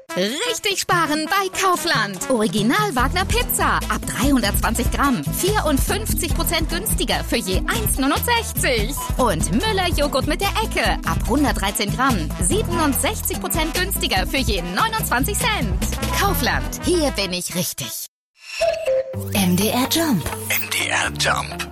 Richtig sparen bei Kaufland. Original Wagner Pizza. Ab 320 Gramm. 54% günstiger für je 1,69. Und Müller Joghurt mit der Ecke. Ab 113 Gramm. 67% günstiger für je 29 Cent. Kaufland. Hier bin ich richtig. MDR Jump. MDR Jump.